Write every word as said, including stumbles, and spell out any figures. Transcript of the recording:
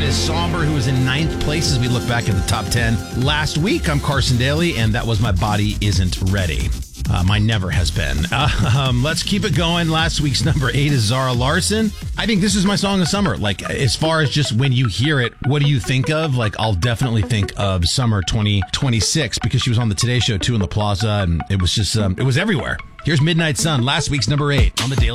is Somber, who is in ninth place as we look back at the top ten last week. I'm Carson Daly, and that was My Body Isn't Ready. Uh, mine never has been. Uh, um, let's keep it going. Last week's number eight is Zara Larsson. I think this is my song of summer. Like, as far as just when you hear it, what do you think of? Like, I'll definitely think of summer twenty twenty-six because she was on the Today Show too in the Plaza, and it was just, um, it was everywhere. Here's Midnight Sun, last week's number eight on the Daily.